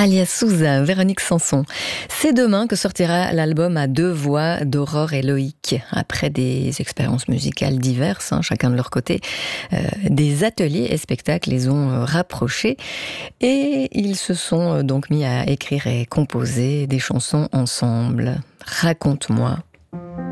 alias Souza, Véronique Sanson. C'est demain que sortira l'album à deux voix d'Aurore et Loïc. Après des expériences musicales diverses, chacun de leur côté, des ateliers et spectacles les ont rapprochés et ils se sont donc mis à écrire et composer des chansons ensemble. Raconte-moi.